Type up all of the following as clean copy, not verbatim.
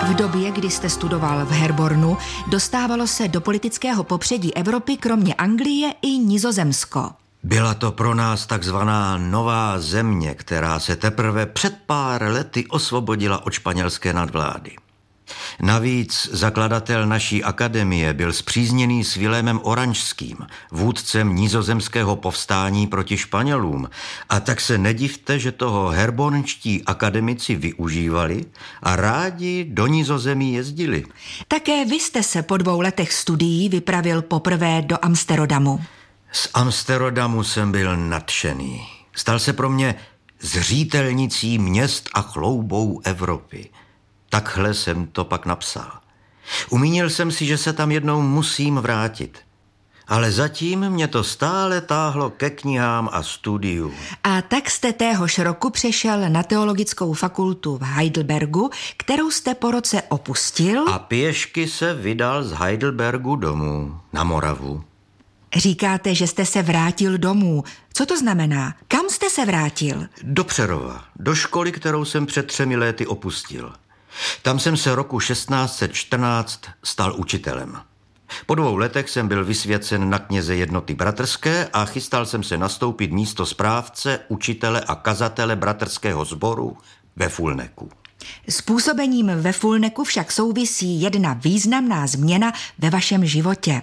V době, kdy jste studoval v Herbornu, dostávalo se do politického popředí Evropy kromě Anglie i Nizozemsko. Byla to pro nás takzvaná nová země, která se teprve před pár lety osvobodila od španělské nadvlády. Navíc zakladatel naší akademie byl spřízněný s Vilémem Oranžským, vůdcem nizozemského povstání proti Španělům, a tak se nedivte, že toho herbornští akademici využívali a rádi do Nizozemí jezdili. Také vy jste se po 2 letech studií vypravil poprvé do Amsterodamu. Z Amsterodamu jsem byl nadšený. Stal se pro mě zřitelnicí měst a chloubou Evropy. Takhle jsem to pak napsal. Umínil jsem si, že se tam jednou musím vrátit. Ale zatím mě to stále táhlo ke knihám a studiu. A tak jste téhož roku přešel na teologickou fakultu v Heidelbergu, kterou jste po roce opustil. A pěšky se vydal z Heidelbergu domů, na Moravu. Říkáte, že jste se vrátil domů. Co to znamená? Kam jste se vrátil? Do Přerova, do školy, kterou jsem před 3 lety opustil. Tam jsem se roku 1614 stal učitelem. Po 2 letech jsem byl vysvěcen na kněze Jednoty bratrské a chystal jsem se nastoupit místo správce, učitele a kazatele bratrského sboru ve Fulneku. S působením ve Fulneku však souvisí jedna významná změna ve vašem životě.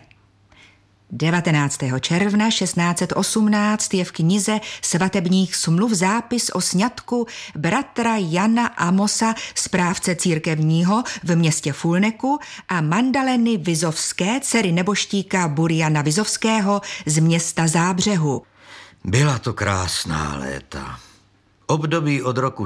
19. června 1618 je v knize svatebních smluv zápis o sňatku bratra Jana Amosa, správce církevního v městě Fulneku, a Mandaleny Vizovské, dcery neboštíka Buriana Vizovského z města Zábřehu. Byla to krásná léta. Období od roku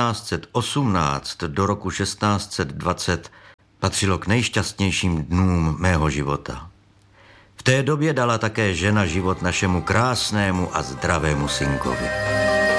1618 do roku 1620 patřilo k nejšťastnějším dnům mého života. V té době dala také žena život našemu krásnému a zdravému synkovi.